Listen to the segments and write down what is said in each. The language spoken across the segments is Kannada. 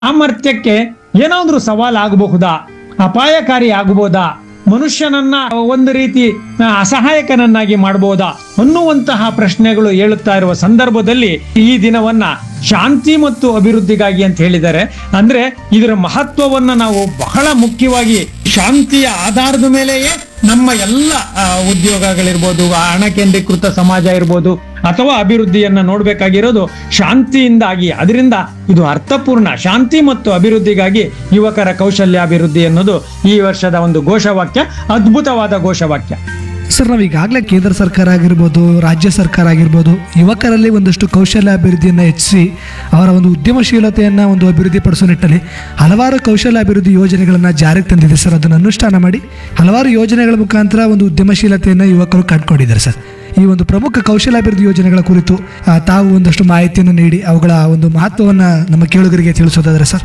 ಸಾಮರ್ಥ್ಯಕ್ಕೆ ಏನಾದ್ರೂ ಸವಾಲಾಗಬಹುದಾ, ಅಪಾಯಕಾರಿ ಆಗಬಹುದಾ, ಮನುಷ್ಯನನ್ನ ಒಂದು ರೀತಿ ಅಸಹಾಯಕನನ್ನಾಗಿ ಮಾಡಬಹುದಾ ಅನ್ನುವಂತಹ ಪ್ರಶ್ನೆಗಳು ಏಳುತ್ತಾ ಇರುವ ಸಂದರ್ಭದಲ್ಲಿ ಈ ದಿನವನ್ನ ಶಾಂತಿ ಮತ್ತು ಅಭಿವೃದ್ಧಿಗಾಗಿ ಅಂತ ಹೇಳಿದ್ದಾರೆ. ಅಂದ್ರೆ ಇದರ ಮಹತ್ವವನ್ನ ನಾವು ಬಹಳ ಮುಖ್ಯವಾಗಿ ಶಾಂತಿಯ ಆಧಾರದ ಮೇಲೆಯೇ ನಮ್ಮ ಎಲ್ಲ ಉದ್ಯೋಗಗಳಿರ್ಬೋದು, ಹಣ ಕೇಂದ್ರೀಕೃತ ಸಮಾಜ ಇರ್ಬೋದು, ಅಥವಾ ಅಭಿವೃದ್ಧಿಯನ್ನ ನೋಡ್ಬೇಕಾಗಿರೋದು ಶಾಂತಿಯಿಂದಾಗಿ. ಅದರಿಂದ ಇದು ಅರ್ಥಪೂರ್ಣ. ಶಾಂತಿ ಮತ್ತು ಅಭಿವೃದ್ಧಿಗಾಗಿ ಯುವಕರ ಕೌಶಲ್ಯಾಭಿವೃದ್ಧಿ ಅನ್ನೋದು ಈ ವರ್ಷದ ಒಂದು ಘೋಷವಾಕ್ಯ, ಅದ್ಭುತವಾದ ಘೋಷವಾಕ್ಯ. ಸರ್, ನಾವು ಈಗಾಗಲೇ ಕೇಂದ್ರ ಸರ್ಕಾರ ಆಗಿರ್ಬೋದು, ರಾಜ್ಯ ಸರ್ಕಾರ ಆಗಿರ್ಬೋದು, ಯುವಕರಲ್ಲಿ ಒಂದಷ್ಟು ಕೌಶಲ್ಯ ಅಭಿವೃದ್ಧಿಯನ್ನು ಹೆಚ್ಚಿಸಿ ಅವರ ಒಂದು ಉದ್ಯಮಶೀಲತೆಯನ್ನು ಒಂದು ಅಭಿವೃದ್ಧಿಪಡಿಸೋ ನಿಟ್ಟಲ್ಲಿ ಹಲವಾರು ಕೌಶಲ್ಯ ಅಭಿವೃದ್ಧಿ ಯೋಜನೆಗಳನ್ನು ಜಾರಿಗೆ ತಂದಿದೆ ಸರ್. ಅದನ್ನು ಅನುಷ್ಠಾನ ಮಾಡಿ ಹಲವಾರು ಯೋಜನೆಗಳ ಮುಖಾಂತರ ಒಂದು ಉದ್ಯಮಶೀಲತೆಯನ್ನು ಯುವಕರು ಕಂಡುಕೊಂಡಿದ್ದಾರೆ ಸರ್. ಈ ಒಂದು ಪ್ರಮುಖ ಕೌಶಲ್ಯಾಭಿವೃದ್ಧಿ ಯೋಜನೆಗಳ ಕುರಿತು ತಾವು ಒಂದಷ್ಟು ಮಾಹಿತಿಯನ್ನು ನೀಡಿ ಅವುಗಳ ಒಂದು ಮಹತ್ವವನ್ನು ನಮ್ಮ ಕೇಳುಗರಿಗೆ ತಿಳಿಸೋದಾದ್ರೆ ಸರ್.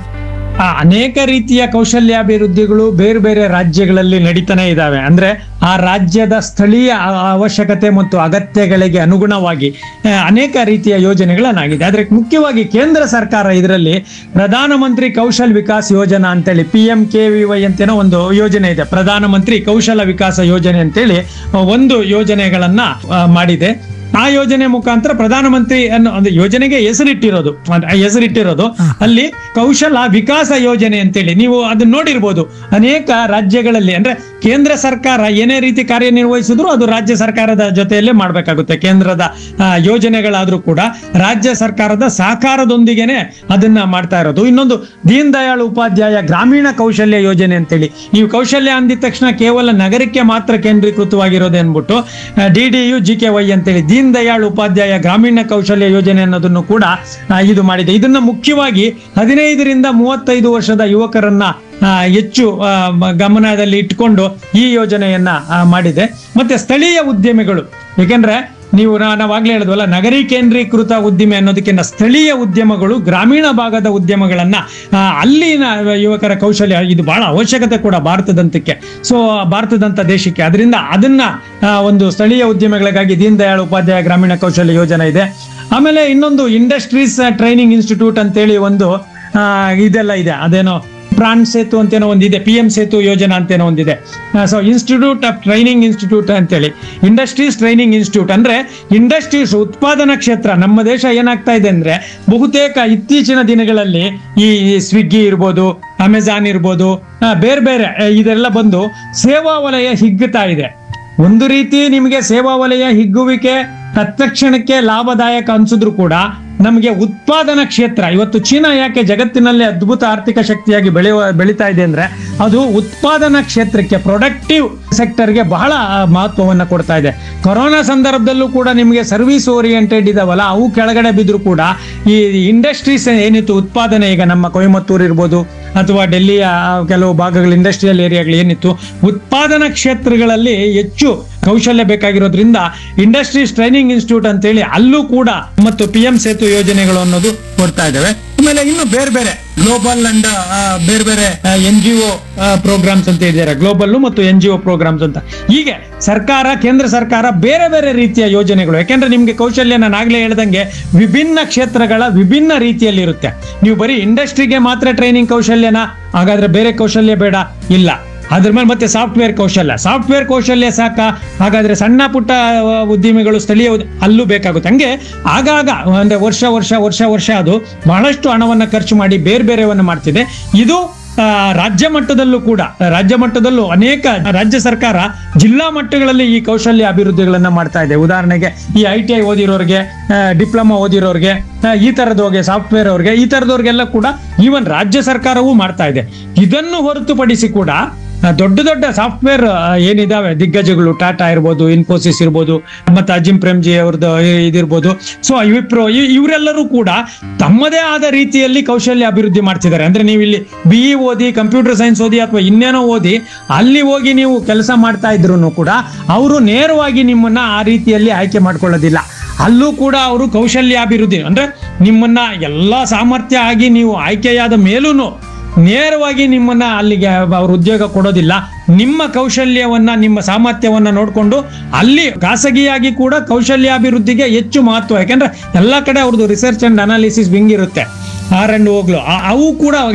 ಅನೇಕ ರೀತಿಯ ಕೌಶಲ್ಯಾಭಿವೃದ್ಧಿಗಳು ಬೇರೆ ಬೇರೆ ರಾಜ್ಯಗಳಲ್ಲಿ ನಡೀತಾನೆ ಇದ್ದಾವೆ. ಅಂದ್ರೆ ಆ ರಾಜ್ಯದ ಸ್ಥಳೀಯ ಅವಶ್ಯಕತೆ ಮತ್ತು ಅಗತ್ಯಗಳಿಗೆ ಅನುಗುಣವಾಗಿ ಅನೇಕ ರೀತಿಯ ಯೋಜನೆಗಳನ್ನಾಗಿದೆ. ಆದ್ರೆ ಮುಖ್ಯವಾಗಿ ಕೇಂದ್ರ ಸರ್ಕಾರ ಇದರಲ್ಲಿ ಪ್ರಧಾನಮಂತ್ರಿ ಕೌಶಲ್ ವಿಕಾಸ್ ಯೋಜನಾ ಅಂತೇಳಿ PMKVY ಅಂತೇನೋ ಒಂದು ಯೋಜನೆ ಇದೆ. ಪ್ರಧಾನಮಂತ್ರಿ ಕೌಶಲ ವಿಕಾಸ ಯೋಜನೆ ಅಂತೇಳಿ ಒಂದು ಯೋಜನೆಗಳನ್ನ ಮಾಡಿದೆ. ಆ ಯೋಜನೆ ಮುಖಾಂತರ ಪ್ರಧಾನಮಂತ್ರಿ ಅನ್ನೋ ಒಂದು ಯೋಜನೆಗೆ ಹೆಸರಿಟ್ಟಿರೋದು ಅಲ್ಲಿ ಕೌಶಲ ವಿಕಾಸ ಯೋಜನೆ ಅಂತೇಳಿ ನೀವು ಅದನ್ನ ನೋಡಿರ್ಬೋದು. ಅನೇಕ ರಾಜ್ಯಗಳಲ್ಲಿ ಅಂದ್ರೆ ಕೇಂದ್ರ ಸರ್ಕಾರ ಏನೇ ರೀತಿ ಕಾರ್ಯನಿರ್ವಹಿಸಿದ್ರು ಅದು ರಾಜ್ಯ ಸರ್ಕಾರದ ಜೊತೆಯಲ್ಲೇ ಮಾಡ್ಬೇಕಾಗುತ್ತೆ. ಕೇಂದ್ರದ ಯೋಜನೆಗಳಾದ್ರೂ ಕೂಡ ರಾಜ್ಯ ಸರ್ಕಾರದ ಸಹಕಾರದೊಂದಿಗೆನೆ ಅದನ್ನ ಮಾಡ್ತಾ ಇರೋದು. ಇನ್ನೊಂದು ದೀನ್ ದಯಾಳ್ ಉಪಾಧ್ಯಾಯ ಗ್ರಾಮೀಣ ಕೌಶಲ್ಯ ಯೋಜನೆ ಅಂತೇಳಿ. ಈ ಕೌಶಲ್ಯ ಅಂದಿದ ತಕ್ಷಣ ಕೇವಲ ನಗರಕ್ಕೆ ಮಾತ್ರ ಕೇಂದ್ರೀಕೃತವಾಗಿರೋದು ಅನ್ಬಿಟ್ಟು DDU GKY ಅಂತೇಳಿ ದೀನ್ ದಯಾಳ್ ಉಪಾಧ್ಯಾಯ ಗ್ರಾಮೀಣ ಕೌಶಲ್ಯ ಯೋಜನೆ ಅನ್ನೋದನ್ನು ಕೂಡ ಇದು ಮಾಡಿದೆ. ಇದನ್ನ ಮುಖ್ಯವಾಗಿ 15ರಿಂದ 35 ವರ್ಷದ ಯುವಕರನ್ನ ಹೆಚ್ಚು ಗಮನದಲ್ಲಿ ಇಟ್ಕೊಂಡು ಈ ಯೋಜನೆಯನ್ನ ಮಾಡಿದೆ. ಮತ್ತೆ ಸ್ಥಳೀಯ ಉದ್ಯಮಿಗಳು, ಏಕೆಂದ್ರೆ ನಾವಾಗ್ಲೇ ಹೇಳಿದ್ವಲ್ಲ, ನಗರೀ ಕೇಂದ್ರೀಕೃತ ಉದ್ದಿಮೆ ಅನ್ನೋದಕ್ಕಿಂತ ಸ್ಥಳೀಯ ಉದ್ಯಮಗಳು, ಗ್ರಾಮೀಣ ಭಾಗದ ಉದ್ಯಮಗಳನ್ನ ಅಲ್ಲಿನ ಯುವಕರ ಕೌಶಲ್ಯ ಇದು ಬಹಳ ಅವಶ್ಯಕತೆ ಕೂಡ ಭಾರತದಂತ ದೇಶಕ್ಕೆ. ಅದರಿಂದ ಅದನ್ನ ಒಂದು ಸ್ಥಳೀಯ ಉದ್ಯಮಗಳಿಗಾಗಿ ದೀನ್ ದಯಾಳ್ ಉಪಾಧ್ಯಾಯ ಗ್ರಾಮೀಣ ಕೌಶಲ್ಯ ಯೋಜನೆ ಇದೆ. ಆಮೇಲೆ ಇನ್ನೊಂದು ಇಂಡಸ್ಟ್ರೀಸ್ ಟ್ರೈನಿಂಗ್ ಇನ್ಸ್ಟಿಟ್ಯೂಟ್ ಅಂತೇಳಿ ಒಂದು ಇದೆಲ್ಲ ಇದೆ. ಅದೇನೋ ಪ್ರಾಣ್ ಸೇತು ಅಂತೇನೋ ಒಂದಿದೆ, PM ಸೇತು ಯೋಜನಾ ಅಂತೇನೋ ಒಂದಿದೆ. So institute of training institute ಅಂತೇಳಿ ಇಂಡಸ್ಟ್ರೀಸ್ ಟ್ರೈನಿಂಗ್ ಇನ್ಸ್ಟಿಟ್ಯೂಟ್. ಅಂದ್ರೆ ಇಂಡಸ್ಟ್ರೀಸ್ ಉತ್ಪಾದನಾ ಕ್ಷೇತ್ರ. ನಮ್ಮ ದೇಶ ಏನಾಗ್ತಾ ಇದೆ ಅಂದ್ರೆ ಬಹುತೇಕ ಇತ್ತೀಚಿನ ದಿನಗಳಲ್ಲಿ ಈ ಸ್ವಿಗ್ಗಿ ಇರ್ಬೋದು, ಅಮೆಜಾನ್ ಇರ್ಬೋದು, ಬೇರೆ ಬೇರೆ ಇದೆಲ್ಲ ಬಂದು ಸೇವಾ ವಲಯ ಹಿಗ್ಗುತ್ತಾ ಇದೆ. ಒಂದು ರೀತಿ ನಿಮಗೆ ಸೇವಾ ವಲಯ ಹಿಗ್ಗುವಿಕೆ ತತ್ಕ್ಷಣಕ್ಕೆ ಲಾಭದಾಯಕ ಅನ್ಸಿದ್ರು ಕೂಡ ನಮಗೆ ಉತ್ಪಾದನಾ ಕ್ಷೇತ್ರ, ಇವತ್ತು ಚೀನಾ ಯಾಕೆ ಜಗತ್ತಿನಲ್ಲಿ ಅದ್ಭುತ ಆರ್ಥಿಕ ಶಕ್ತಿಯಾಗಿ ಬೆಳೀತಾ ಇದೆ ಅಂದ್ರೆ ಅದು ಉತ್ಪಾದನಾ ಕ್ಷೇತ್ರಕ್ಕೆ, ಪ್ರೊಡಕ್ಟಿವ್ ಸೆಕ್ಟರ್ಗೆ ಬಹಳ ಮಹತ್ವವನ್ನ ಕೊಡ್ತಾ ಇದೆ. ಕೊರೋನಾ ಸಂದರ್ಭದಲ್ಲೂ ಕೂಡ ನಿಮಗೆ ಸರ್ವಿಸ್ ಓರಿಯೆಂಟೆಡ್ ಇದಾವಲ್ಲ, ಅವು ಕೆಳಗಡೆ ಬಿದ್ರು ಕೂಡ ಈ ಇಂಡಸ್ಟ್ರೀಸ್ ಏನಿತ್ತು ಉತ್ಪಾದನೆ, ಈಗ ನಮ್ಮ ಕೊಯಮತ್ತೂರು ಇರ್ಬೋದು ಅಥವಾ ಡೆಲ್ಲಿಯ ಕೆಲವು ಭಾಗಗಳು ಇಂಡಸ್ಟ್ರಿಯಲ್ ಏರಿಯಾಗಳು ಏನಿತ್ತು ಉತ್ಪಾದನಾ ಕ್ಷೇತ್ರಗಳಲ್ಲಿ ಹೆಚ್ಚು ಕೌಶಲ್ಯ ಬೇಕಾಗಿರೋದ್ರಿಂದ ಇಂಡಸ್ಟ್ರೀಸ್ ಟ್ರೈನಿಂಗ್ ಇನ್ಸ್ಟಿಟ್ಯೂಟ್ ಅಂತೇಳಿ ಅಲ್ಲೂ ಕೂಡ ಮತ್ತು PM ಸೇತು ಯೋಜನೆಗಳು ಅನ್ನೋದು ಕೊಡ್ತಾ ಇದ್ದಾವೆ. ಆಮೇಲೆ ಇನ್ನು ಬೇರೆ ಬೇರೆ ಗ್ಲೋಬಲ್ ಅಂಡ್ ಬೇರೆ ಬೇರೆ NGO ಪ್ರೋಗ್ರಾಮ್ಸ್ ಅಂತ ಹೇಳಿದ್ದಾರೆ, ಗ್ಲೋಬಲ್ ಮತ್ತು NGO ಪ್ರೋಗ್ರಾಮ್ಸ್ ಅಂತ. ಹೀಗೆ ಕೇಂದ್ರ ಸರ್ಕಾರ ಬೇರೆ ಬೇರೆ ರೀತಿಯ ಯೋಜನೆಗಳು, ಯಾಕೆಂದ್ರೆ ನಿಮ್ಗೆ ಕೌಶಲ್ಯ ನಾನು ಆಗ್ಲೇ ಹೇಳ್ದಂಗೆ ವಿಭಿನ್ನ ಕ್ಷೇತ್ರಗಳ ವಿಭಿನ್ನ ರೀತಿಯಲ್ಲಿ ಇರುತ್ತೆ. ನೀವು ಬರೀ ಇಂಡಸ್ಟ್ರಿಗೆ ಮಾತ್ರ ಟ್ರೈನಿಂಗ್ ಕೌಶಲ್ಯನ, ಹಾಗಾದ್ರೆ ಬೇರೆ ಕೌಶಲ್ಯ ಬೇಡ, ಇಲ್ಲ. ಅದ್ರ ಮೇಲೆ ಮತ್ತೆ ಸಾಫ್ಟ್ವೇರ್ ಕೌಶಲ್ಯ ಸಾಕ, ಹಾಗಾದ್ರೆ ಸಣ್ಣ ಪುಟ್ಟ ಉದ್ಯಮಿಗಳು ಸ್ಥಳೀಯ ಅಲ್ಲೂ ಬೇಕಾಗುತ್ತೆ. ಹಂಗೆ ಆಗಾಗ ಅಂದ್ರೆ ವರ್ಷ ಅದು ಬಹಳಷ್ಟು ಹಣವನ್ನ ಖರ್ಚು ಮಾಡಿ ಬೇರೆ ಬೇರೆವನ್ನ ಮಾಡ್ತಿದೆ. ಇದು ರಾಜ್ಯ ಮಟ್ಟದಲ್ಲೂ ಅನೇಕ ರಾಜ್ಯ ಸರ್ಕಾರ ಜಿಲ್ಲಾ ಮಟ್ಟಗಳಲ್ಲಿ ಈ ಕೌಶಲ್ಯ ಅಭಿವೃದ್ಧಿಗಳನ್ನ ಮಾಡ್ತಾ ಇದೆ. ಉದಾಹರಣೆಗೆ ಈ ITI ಓದಿರೋರಿಗೆ, ಡಿಪ್ಲೊಮಾ ಓದಿರೋರಿಗೆ, ಈ ತರದವ್ರಿಗೆ, ಸಾಫ್ಟ್ವೇರ್ ಅವ್ರಿಗೆ, ಈ ತರದವ್ರಿಗೆಲ್ಲ ಕೂಡ ಈವನ್ ರಾಜ್ಯ ಸರ್ಕಾರವೂ ಮಾಡ್ತಾ ಇದೆ. ಇದನ್ನು ಹೊರತುಪಡಿಸಿ ಕೂಡ ದೊಡ್ಡ ಸಾಫ್ಟ್ವೇರ್ ಏನಿದಾವೆ ದಿಗ್ಗಜಗಳು, ಟಾಟಾ ಇರ್ಬೋದು, ಇನ್ಫೋಸಿಸ್ ಇರ್ಬೋದು, ಮತ್ತೆ ಅಜಿಂ ಪ್ರೇಮ್ಜಿ ಅವ್ರದ್ದು ಇದಿರ್ಬೋದು, ಸೊ ವಿಪ್ರೋ, ಇವರೆಲ್ಲರೂ ಕೂಡ ತಮ್ಮದೇ ಆದ ರೀತಿಯಲ್ಲಿ ಕೌಶಲ್ಯ ಅಭಿವೃದ್ಧಿ ಮಾಡ್ತಿದ್ದಾರೆ. ಅಂದ್ರೆ ನೀವು ಇಲ್ಲಿ BE ಓದಿ, ಕಂಪ್ಯೂಟರ್ ಸೈನ್ಸ್ ಓದಿ ಅಥವಾ ಇನ್ನೇನೋ ಓದಿ ಅಲ್ಲಿ ಹೋಗಿ ನೀವು ಕೆಲಸ ಮಾಡ್ತಾ ಇದ್ರು ಕೂಡ ಅವರು ನೇರವಾಗಿ ನಿಮ್ಮನ್ನ ಆ ರೀತಿಯಲ್ಲಿ ಆಯ್ಕೆ ಮಾಡ್ಕೊಳ್ಳೋದಿಲ್ಲ. ಅಲ್ಲೂ ಕೂಡ ಅವರು ಕೌಶಲ್ಯಾಭಿವೃದ್ಧಿ ಅಂದ್ರೆ ನಿಮ್ಮನ್ನ ಎಲ್ಲಾ ಸಾಮರ್ಥ್ಯ ಆಗಿ ನೀವು ಆಯ್ಕೆಯಾದ ಮೇಲೂ ನೇರವಾಗಿ ನಿಮ್ಮನ್ನ ಅಲ್ಲಿಗೆ ಅವ್ರ ಉದ್ಯೋಗ ಕೊಡೋದಿಲ್ಲ. ನಿಮ್ಮ ಕೌಶಲ್ಯವನ್ನ, ನಿಮ್ಮ ಸಾಮರ್ಥ್ಯವನ್ನ ನೋಡ್ಕೊಂಡು ಅಲ್ಲಿ ಖಾಸಗಿಯಾಗಿ ಕೂಡ ಕೌಶಲ್ಯಾಭಿವೃದ್ಧಿಗೆ ಹೆಚ್ಚು ಮಹತ್ವ. ಯಾಕಂದ್ರೆ ಎಲ್ಲಾ ಕಡೆ ಅವ್ರದ್ದು ರಿಸರ್ಚ್ ಅಂಡ್ ಅನಾಲಿಸಿಸ್ ವಿಂಗ್ ಇರುತ್ತೆ. ಆರ್ ಅಂಡ್ ಓಗ್ಲು ಅವು ಕೂಡ